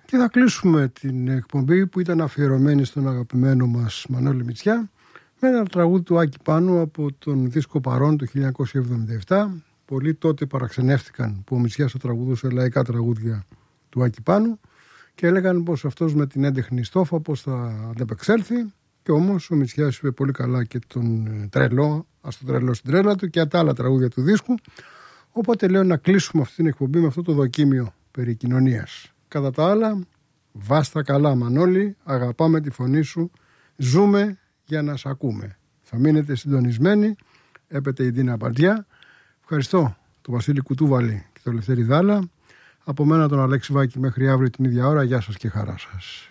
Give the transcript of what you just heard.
Και θα κλείσουμε την εκπομπή που ήταν αφιερωμένη στον αγαπημένο μας Μανώλη Μητσιά με ένα τραγούδι του Άκη Πάνου από τον δίσκο Παρών του 1977. Πολλοί τότε παραξενεύτηκαν που ο Μητσιάς θα τραγουδούσε λαϊκά τραγούδια του Άκη Πάνου και έλεγαν πως αυτός με την έντεχνη στόφα πως θα αντεπεξέλθει. Και όμως ο Μητσιάς είπε πολύ καλά και τον τρελό, ας το τρελό στην τρέλα του και τα άλλα τραγούδια του δίσκου. Οπότε λέω να κλείσουμε αυτή την εκπομπή με αυτό το δοκίμιο περί κοινωνίας. Κατά τα άλλα, βάστα καλά Μανώλη, αγαπάμε τη φωνή σου, ζούμε για να σ' ακούμε. Θα μείνετε συντονισμένοι, έπεται η Ντίνα Παντιά. Ευχαριστώ τον Βασίλη Κουτούβαλη και τον Λευτέρη Δάλα. Από μένα τον Αλέξη Βάκη μέχρι αύριο την ίδια ώρα. Γεια σας και χαρά σας.